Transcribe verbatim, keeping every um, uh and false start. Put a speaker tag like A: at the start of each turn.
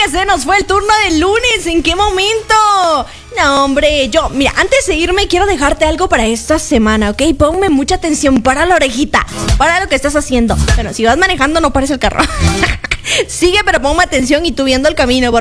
A: se nos fue el turno del lunes. ¿En qué momento? No, hombre, yo, mira, antes de irme quiero dejarte algo para esta semana, ¿ok? Ponme mucha atención, para la orejita, para lo que estás haciendo. Bueno, si vas manejando no pares el carro. Sigue, pero ponme atención y tú viendo el camino, por